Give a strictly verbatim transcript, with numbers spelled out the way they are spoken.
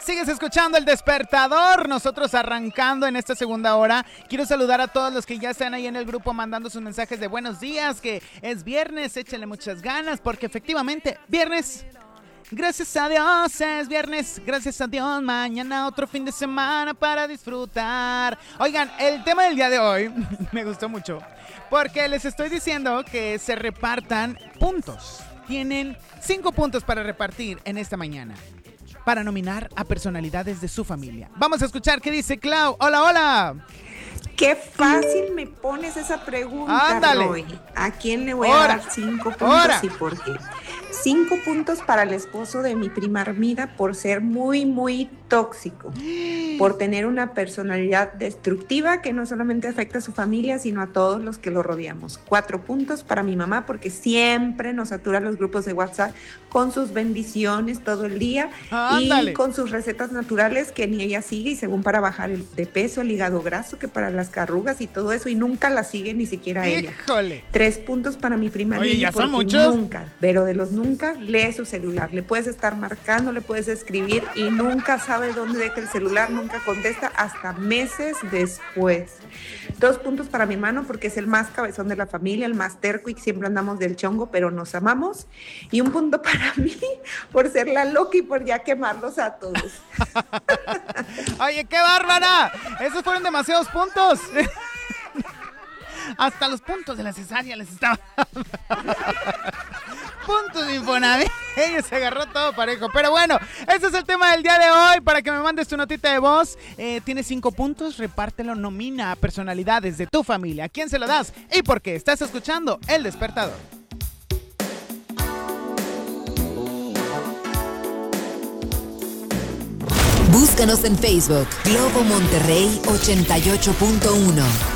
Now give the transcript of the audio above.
Sigues escuchando El Despertador, nosotros arrancando en esta segunda hora. Quiero saludar a todos los que ya están ahí en el grupo mandando sus mensajes de buenos días, que es viernes, échenle muchas ganas, porque efectivamente, viernes, gracias a Dios es viernes, gracias a Dios, mañana otro fin de semana para disfrutar. Oigan, el tema del día de hoy me gustó mucho, porque les estoy diciendo que se repartan puntos. Tienen cinco puntos para repartir en esta mañana, para nominar a personalidades de su familia. Vamos a escuchar qué dice Clau. Hola, hola. Qué fácil me pones esa pregunta, Ándale. Roy. ¿A quién le voy Ora. a dar cinco puntos Ora. y por qué? Cinco puntos para el esposo de mi prima Armida por ser muy, muy tóxico, por tener una personalidad destructiva que no solamente afecta a su familia, sino a todos los que lo rodeamos. Cuatro puntos para mi mamá porque siempre nos satura los grupos de WhatsApp con sus bendiciones todo el día Ándale. y con sus recetas naturales que ni ella sigue, y según para bajar el de peso, el hígado graso, que para las arrugas y todo eso, y nunca la sigue ni siquiera ella. Híjole. Tres puntos para mi prima Oye, Lili, ya son porque muchos. nunca, pero de los nunca, lee su celular. Le puedes estar marcando, le puedes escribir y nunca sabe dónde deja el celular, nunca contesta hasta meses después. Dos puntos para mi hermano porque es el más cabezón de la familia, el más terco y siempre andamos del chongo, pero nos amamos. Y un punto para mí por ser la loca y por ya quemarlos a todos. Oye, qué bárbara. Esos fueron demasiados puntos. Hasta los puntos de la cesárea les estaba. Puntos de Infonavit. Ella se agarró todo parejo. Pero bueno, ese es el tema del día de hoy. Para que me mandes tu notita de voz. Eh, tienes cinco puntos, repártelo, nomina a personalidades de tu familia. ¿A quién se lo das? ¿Y por qué? Estás escuchando El Despertador. Búscanos en Facebook, Globo Monterrey ochenta y ocho punto uno.